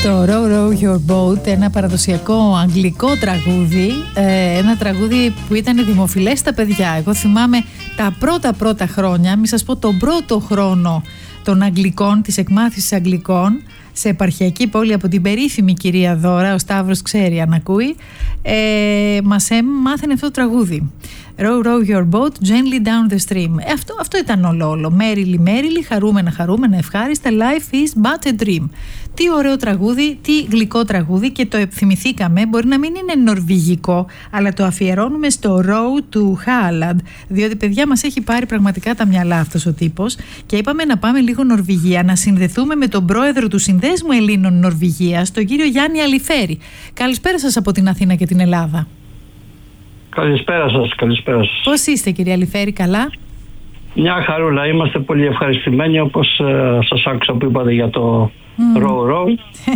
το Row Row Your Boat, ένα παραδοσιακό αγγλικό τραγούδι, ένα τραγούδι που ήταν δημοφιλές στα παιδιά. Εγώ θυμάμαι τα πρώτα χρόνια, μη σας πω τον πρώτο χρόνο των Αγγλικών, της εκμάθησης Αγγλικών, σε επαρχιακή πόλη από την περίφημη κυρία Δώρα, ο Σταύρος ξέρει αν ακούει, μας μάθαινε αυτό το τραγούδι. Row row your boat gently down the stream. Αυτό ήταν όλο. Merrily, χαρούμενα, ευχάριστα. Life is but a dream. Τι ωραίο τραγούδι, τι γλυκό τραγούδι, και το θυμηθήκαμε. Μπορεί να μην είναι νορβηγικό, αλλά το αφιερώνουμε στο Row του Haaland, διότι παιδιά μας έχει πάρει πραγματικά τα μυαλά αυτός ο τύπος, και είπαμε να πάμε λίγο Νορβηγία, να συνδεθούμε με τον πρόεδρο του Συνδέσμου Ελλήνων Νορβηγίας, τον κύριο Γιάννη Αλιφέρη. Καλησπέρα σας από την Αθήνα και την Ελλάδα. Καλησπέρα σας. Πώς είστε, κύριε Αλιφέρη, καλά? Μια χαρούλα, είμαστε πολύ ευχαριστημένοι, όπως σας άκουσα που είπατε για το Row Row.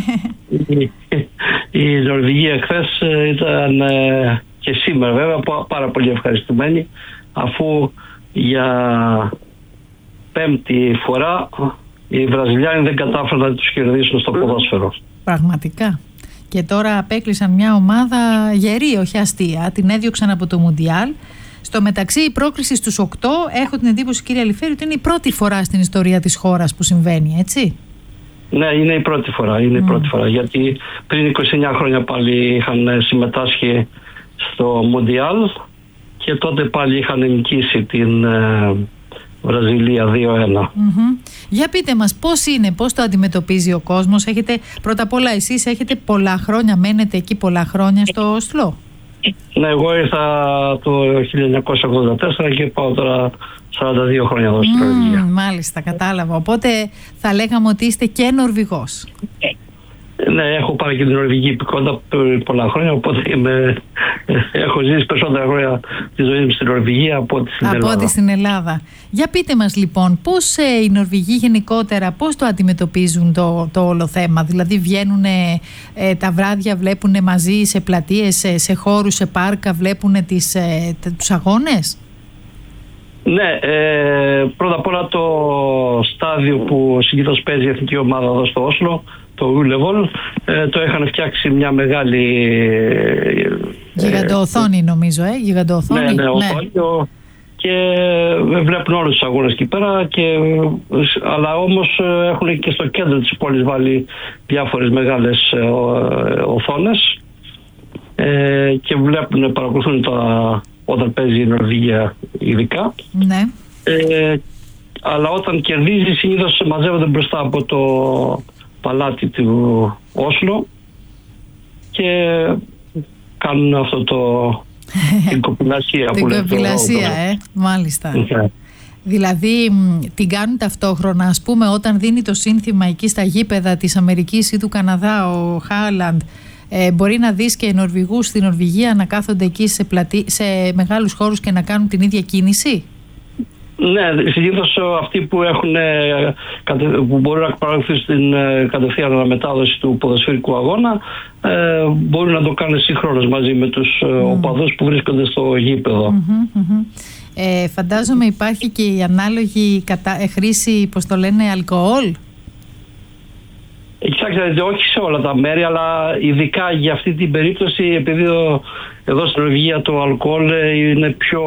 Η Νορβηγία χθες ήταν και σήμερα βέβαια πάρα πολύ ευχαριστημένοι, αφού για πέμπτη φορά οι Βραζιλιάνοι δεν κατάφεραν να τους κερδίσουν στο ποδόσφαιρο. Πραγματικά. Και τώρα απέκλεισαν μια ομάδα γερή, όχι αστεία. Την έδιωξαν από το Μουντιάλ. Στο μεταξύ, η πρόκριση στους 8, έχω την εντύπωση, κύριε Αλιφέρη, ότι είναι η πρώτη φορά στην ιστορία της χώρας που συμβαίνει, έτσι? Ναι, είναι η πρώτη φορά. Η πρώτη φορά. Γιατί πριν 29 χρόνια πάλι είχαν συμμετάσχει στο Μουντιάλ και τότε πάλι είχαν νικήσει την Βραζιλία 2-1. Για πείτε μας, πώς το αντιμετωπίζει ο κόσμος? Πρώτα απ' όλα, εσείς έχετε πολλά χρόνια, μένετε εκεί πολλά χρόνια στο Όσλο. Ναι, εγώ ήρθα το 1984 και πάω τώρα 42 χρόνια εδώ στην Νορβηγία. Μάλιστα, κατάλαβα. Οπότε θα λέγαμε ότι είστε και Νορβηγός. Ναι, έχω πάρει και την Νορβηγική υπηκότητα πολλά χρόνια, οπότε έχω ζήσει περισσότερα χρόνια τη ζωή μου στην Νορβηγία από ό,τι στην Ελλάδα. Για πείτε μας λοιπόν, πώς οι Νορβηγοί γενικότερα, πώς το αντιμετωπίζουν το όλο θέμα? Δηλαδή βγαίνουν τα βράδια, βλέπουν μαζί σε πλατείες, σε χώρους, σε πάρκα, βλέπουν τους αγώνες? Ναι, πρώτα απ' όλα το στάδιο που συνήθως παίζει η εθνική ομάδα εδώ στο Όσλο, το Ουλεβόλ, το είχαν φτιάξει μια μεγάλη γιγαντοοθόνη, νομίζω, γιγαντοοθόνη. Ναι, οθόνη, και βλέπουν όλους τους αγώνες εκεί πέρα, αλλά όμως έχουν και στο κέντρο της πόλης βάλει διάφορες μεγάλες οθόνες και παρακολουθούν όταν παίζει η Νορβηγία ειδικά. Ναι. Αλλά όταν κερδίζει συνήθως μαζεύονται μπροστά από το παλάτι του Όσλο και κάνουν αυτό την κοπηλασία που λέτε. Την κοπηλασία, μάλιστα. Δηλαδή την κάνουν ταυτόχρονα, ας πούμε, όταν δίνει το σύνθημα εκεί στα γήπεδα της Αμερικής ή του Καναδά ο Χάλαντ, μπορεί να δεις και Νορβηγούς στη Νορβηγία να κάθονται εκεί σε μεγάλους χώρους και να κάνουν την ίδια κίνηση? Ναι, συνήθως αυτοί που που μπορούν να παρακολουθήσουν την κατευθείαν αναμετάδοση του ποδοσφαιρικού αγώνα μπορούν να το κάνουν συγχρόνως μαζί με τους οπαδούς που βρίσκονται στο γήπεδο. Φαντάζομαι υπάρχει και η ανάλογη χρήση, πώς το λένε, αλκοόλ. Κοιτάξτε, όχι σε όλα τα μέρη, αλλά ειδικά για αυτή την περίπτωση, επειδή εδώ στην Νορβηγία το αλκοόλ είναι πιο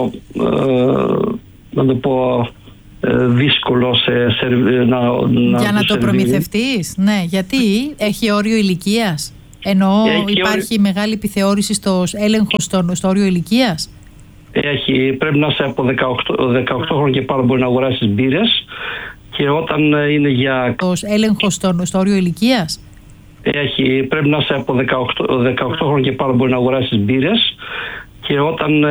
να το πω δύσκολο για να το προμηθευτείς. Ναι, γιατί έχει όριο ηλικίας? Εννοώ υπάρχει μεγάλη επιθεώρηση στο έλεγχο στο όριο ηλικίας? Πρέπει να είσαι από 18 χρόνια και πάνω, μπορεί να αγοράσεις μπύρες, και όταν είναι για... Το έλεγχο στο όριο ηλικίας? Πρέπει να είσαι από 18 χρόνια και πάνω, μπορεί να αγοράσεις μπύρες, και όταν